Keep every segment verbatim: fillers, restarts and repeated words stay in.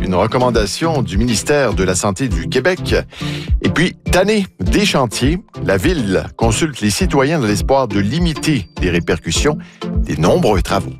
une recommandation du ministère de la Santé du Québec. Et puis, tanné des chantiers, la Ville consulte les citoyens dans l'espoir de limiter les répercussions des nombreux travaux.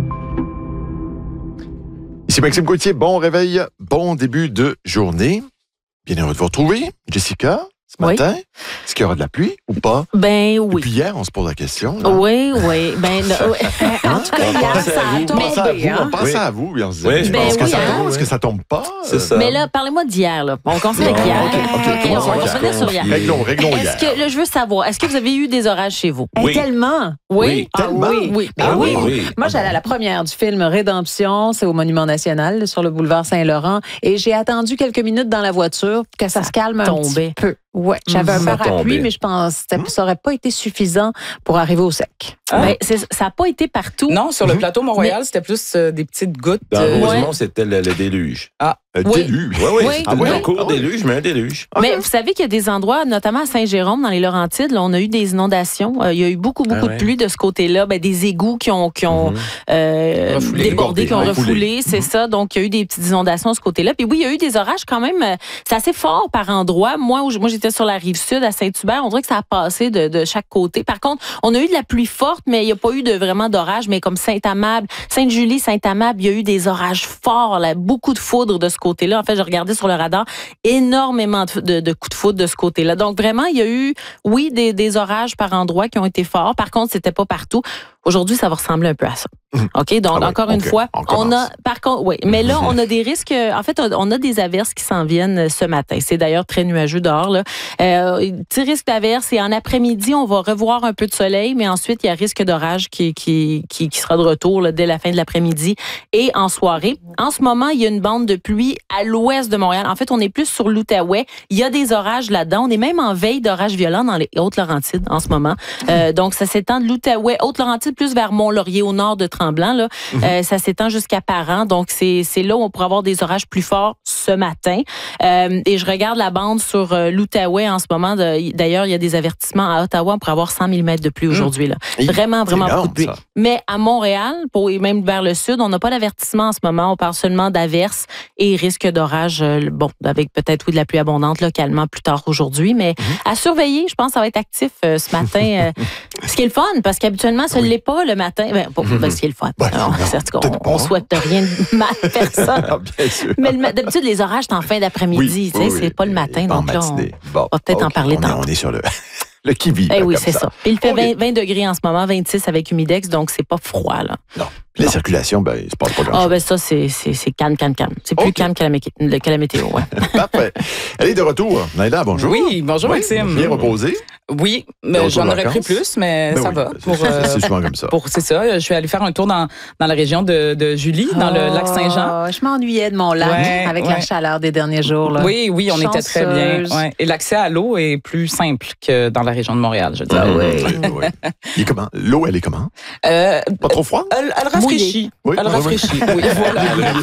Ici Maxime Gauthier, bon réveil, bon début de journée. Bien heureux de vous retrouver. Jessica, ce Oui. matin, est-ce qu'il y aura de la pluie ou pas? Ben oui. Depuis hier, on se pose la question. Là. Oui, oui. Ben, le- oui. En tout cas, On hier, pensait ça à vous, a on pensait à tombé. vous, on Hein? pensait Oui. à vous, puis on se disait, Oui, je ben pense que oui, ça hein? tombe, est-ce que ça tombe pas? C'est ça. Mais là, parlez-moi d'hier. Là. On continue avec Non, hier. ok, ok, Et commençons on va avec revenir sur hier. Réglons, réglons hier. Est-ce que, là, je veux savoir, est-ce que vous avez eu des orages chez vous? Oui. Tellement. Oui. Ah Tellement. oui. Oui. Ben Ah oui. oui, oui. Moi, j'allais à la première du film Rédemption, c'est au Monument National, sur le boulevard Saint-Laurent, et j'ai attendu quelques minutes dans la voiture que ça, Ça se calme un tombait. petit peu. Ouais, j'avais un Ça parapluie, tombait. mais je pense que ça n'aurait pas été suffisant pour arriver au sec. Ah. Ben, c'est- ça n'a pas été partout. Non, sur le Mhm. plateau Mont-Royal, c'était plus euh, des petites gouttes. Dans euh, Rosemont, ouais. c'était le, le déluge. Un Oui. déluge. Oui, oui. Oui. C'était Ah oui? un court Ah oui. déluge, mais un déluge. Mais vous savez qu'il y a des endroits, notamment à Saint-Jérôme, dans les Laurentides, là, on a eu des inondations. Euh, il y a eu beaucoup, beaucoup Ah ouais. de pluie de ce côté-là. Ben, des égouts qui ont, qui ont Mhm. euh, Refoulé. débordé, qui ont Refoulé. refoulé, c'est ça. Donc, il y a eu des petites inondations de ce côté-là. Puis oui, il y a eu des orages quand même. euh, C'est assez fort par endroits. Moi, où, je- moi j'étais sur la rive sud, à Saint-Hubert. On dirait que ça a passé de, de chaque côté. Par contre, on a eu de la pluie forte, mais il n'y a pas eu de vraiment d'orage. Mais comme Saint-Amable, Sainte-Julie, Saint-Amable, il y a eu des orages forts, là, beaucoup de foudre de ce côté-là. En fait, je regardais sur le radar, énormément de, de- de coups de foudre de ce côté-là. Donc, vraiment, il y a eu, oui, des, des orages par endroits qui ont été forts. Par contre, c'était pas partout. Aujourd'hui, ça va ressembler un peu à ça. OK? Donc, Ah ouais, encore une OK. fois, On on, commence. a, par contre, oui, mais là, on a des risques. En fait, on a des averses qui s'en viennent ce matin. C'est d'ailleurs très nuageux dehors, là. Euh, petit risque d'averse et en après-midi, on va revoir un peu de soleil, mais ensuite, il y a risque d'orage qui, qui, qui, qui sera de retour là, dès la fin de l'après-midi et en soirée. En ce moment, il y a une bande de pluie à l'ouest de Montréal. En fait, on est plus sur l'Outaouais. Il y a des orages là-dedans. On est même en veille d'orages violents dans les Hautes-Laurentides en ce moment. Euh, donc, ça s'étend de l'Outaouais, Hautes-Laurentides, plus vers Mont-Laurier, au nord de Tremblant. Là. Euh, ça s'étend jusqu'à Parent. Donc, c'est, c'est là où on pourrait avoir des orages plus forts ce matin. Euh, et je regarde la bande sur euh, l'Outaouais en ce moment. De- d'ailleurs, il y a des avertissements à Ottawa. On pourrait avoir cent millimètres de pluie aujourd'hui. Là. Hi, Vraiment, c'est vraiment énorme, beaucoup de pluie. ça. Mais à Montréal, pour, et même vers le sud, on n'a pas d'avertissement en ce moment. On parle seulement d'averses et risque d'orage. euh, Bon, avec peut-être oui de la pluie abondante localement plus tard aujourd'hui. Mais Mm-hmm. à surveiller, je pense que ça va être actif euh, ce matin. euh, ce qui est le fun, parce qu'habituellement, ça ne Oui. l'est pas le matin. Ben, pas, ben, ce qui est le fun. Ben, Alors, non, c'est- on, peut-être pas. on souhaite rien de mal à personne. Ah, bien sûr. Mais le ma- d'habitude, les orages, c'est en fin d'après-midi. Oui, tu sais, oui, c'est oui. pas le matin. Pas en Donc là, on, matinée. Bon, va peut-être en OK, parler on est, tantôt. on est sur le, le qui-vive. eh là, oui, comme c'est ça. Puis il fait OK. vingt, vingt degrés en ce moment, vingt-six avec humidex, donc c'est pas froid, là. Non. La circulation, ben, il se passe pas Ah, grand-chose. ben ça, c'est, c'est, c'est calme, calme, calme. C'est plus OK. calme que la, mé- que la météo, ouais. Parfait. Allez, de retour. Naïla, bonjour. Oui, bonjour Oui, Maxime. Bien reposé. Oui, De mais retour j'en de aurais pris vacances? plus, mais Ben ça oui, va. c'est- Pour, c'est- euh, c'est souvent comme ça. pour- c'est ça. Je suis allée faire un tour dans, dans la région de, de Julie, dans le lac Saint-Jean. Oh, je m'ennuyais de mon lac Ouais, avec ouais. la chaleur des derniers jours. Là. Oui, oui, on était très bien. Chanceuse. Ouais. Et l'accès à l'eau est plus simple que dans la région de Montréal, je dirais. Ah oui. Oui, oui. Il est comment? L'eau, elle est comment? Euh, Pas trop froid? elle, elle rafraîchit. Oui, Elle oui, oui. rafraîchit. Oui, voilà.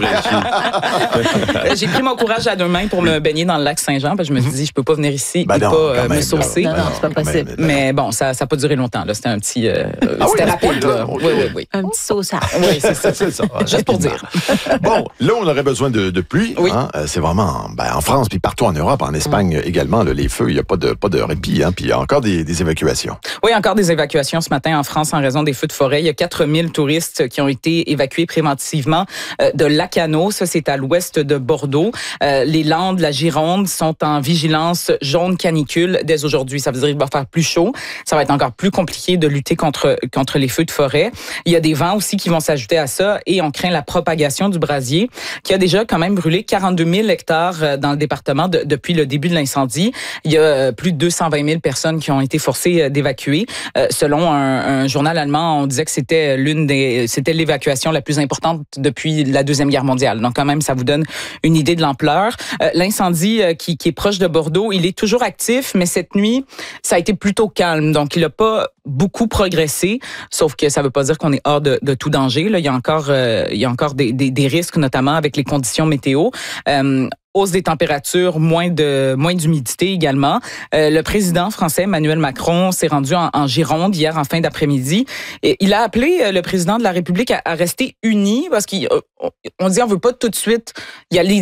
Euh, J'ai pris mon courage à deux mains pour me baigner dans le lac Saint-Jean, parce que je me suis dit, je peux pas venir ici Ben et non, pas euh, quand me même, saucer. là. Non, Ben non, c'est pas quand possible. même, ben Mais bon, ça n'a pas duré longtemps. Là. C'était un petit. euh, Ah oui, c'était à ce rapide. point-là, Là. ok. Oui, oui, oui. Un petit sauçage. Oui, c'est ça. C'est ça. Juste pour rapidement. Bon, là, on aurait besoin de, de pluie. Oui. Hein? Euh, C'est vraiment ben, en France, puis partout en Europe, en Espagne également, là, les feux, il n'y a pas de, pas de répit. Hein? Puis il y a encore des, des évacuations. Oui, encore des évacuations ce matin en France en raison des feux de forêt. Il y a quatre mille touristes qui ont été évacués préventivement euh, de Lacanau. Ça, c'est à l'ouest de Bordeaux. Euh, les Landes, la Gironde sont en vigilance jaune canicule dès aujourd'hui. Ça veut dire qu'il va faire plus chaud. Ça va être encore plus compliqué de lutter contre, contre les feux de forêt. Il y a des vents aussi qui vont s'ajouter à ça et on craint la propagation du brasier qui a déjà quand même brûlé quarante-deux mille hectares dans le département de, depuis le début de l'incendie. Il y a plus de deux cent vingt mille personnes qui ont été forcées d'évacuer. Euh, selon un, un journal allemand, on disait que c'était l'une des, c'était l'évacuation la plus importante depuis la Deuxième Guerre mondiale. Donc quand même, ça vous donne une idée de l'ampleur. Euh, l'incendie euh, qui, qui est proche de Bordeaux, il est toujours actif, mais cette nuit, ça a été plutôt calme. Donc il n'a pas beaucoup progressé, sauf que ça ne veut pas dire qu'on est hors de, de tout danger. Là, il y a encore, euh, il y a encore des, des, des risques, notamment avec les conditions météo. Euh, Hausse des températures, moins de moins d'humidité également. Euh, le président français Emmanuel Macron s'est rendu en, en Gironde hier en fin d'après-midi. Et il a appelé euh, le président de la République à, à rester uni parce qu'on on dit on veut pas tout de suite y aller